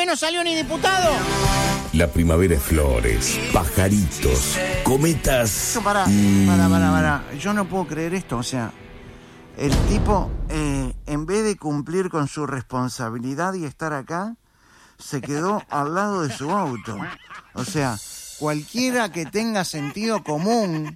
no salió ni diputado. La primavera es flores, pajaritos, cometas. Pará. Yo no puedo creer esto, o sea, el tipo, en vez de cumplir con su responsabilidad y estar acá, se quedó al lado de su auto. O sea, cualquiera que tenga sentido común,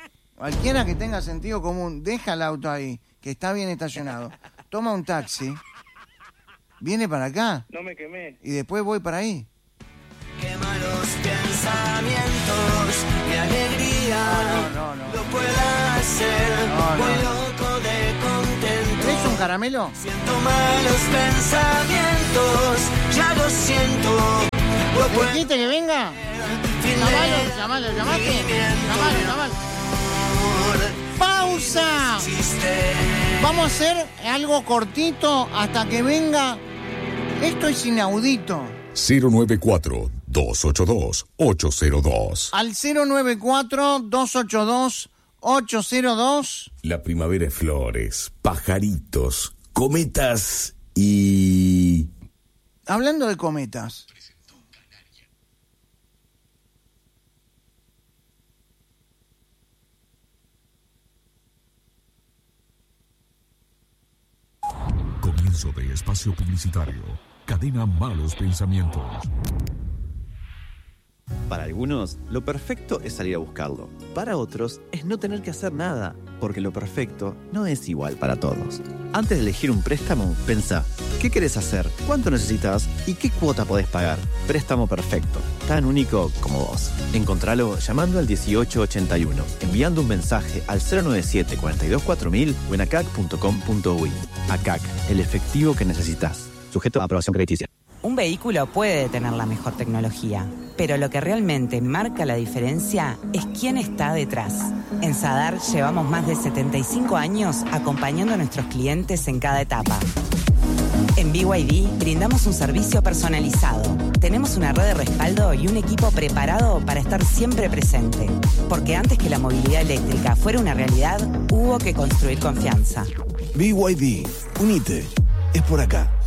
deja el auto ahí, que está bien estacionado, toma un taxi, viene para acá. No me quemé. Y después voy para ahí. Qué malos pensamientos, mi alegría No. lo pueda hacer. No. Voy loco de contento. ¿Querés un caramelo? Siento malos pensamientos, ya lo siento. Lo puedo ¿Dijiste que venga? Llamalo, llamaste. Llamalo. ¡Pausa! Vamos a hacer algo cortito hasta que venga. Esto es inaudito. 094-282-802. Al 094-282-802. La primavera es flores, pajaritos, cometas y... Hablando de cometas. Comienzo de espacio publicitario. Cadena Malos Pensamientos. Para algunos, lo perfecto es salir a buscarlo. Para otros, es no tener que hacer nada, porque lo perfecto no es igual para todos. Antes de elegir un préstamo, pensá, ¿qué querés hacer? ¿Cuánto necesitas? ¿Y qué cuota podés pagar? Préstamo perfecto, tan único como vos. Encontralo llamando al 1881, enviando un mensaje al 097 42 4000 o en acac.com.uy. ACAC, el efectivo que necesitas. Sujeto a aprobación crediticia. Un vehículo puede tener la mejor tecnología, pero lo que realmente marca la diferencia es quién está detrás. En Sadar llevamos más de 75 años acompañando a nuestros clientes en cada etapa. En BYD brindamos un servicio personalizado. Tenemos una red de respaldo y un equipo preparado para estar siempre presente. Porque antes que la movilidad eléctrica fuera una realidad, hubo que construir confianza. BYD, unite, es por acá.